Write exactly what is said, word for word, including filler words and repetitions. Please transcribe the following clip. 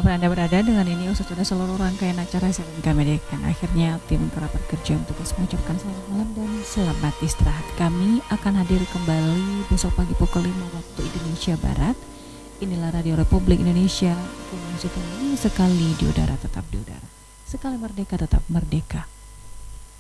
dimanapun Anda berada, dengan ini usut sudah seluruh rangkaian acara yang kami adakan. Akhirnya tim kerabat kerja untuk mengucapkan selamat malam dan selamat istirahat. Kami akan hadir kembali besok pagi pukul lima waktu Indonesia Barat. Inilah Radio Republik Indonesia, frekuensi sekali di udara tetap di udara, sekali merdeka tetap merdeka.